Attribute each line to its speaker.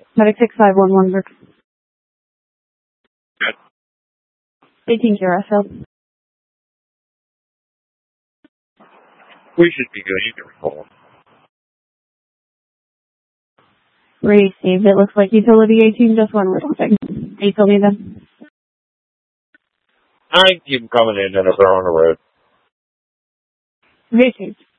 Speaker 1: Medic 6511 work.
Speaker 2: Good.
Speaker 1: 18 QRS failed.
Speaker 2: We should be good. You can recall.
Speaker 1: Received. It looks like utility 18 just went missing. You told me then?
Speaker 2: I keep them coming in and if they're on the road.
Speaker 1: Received.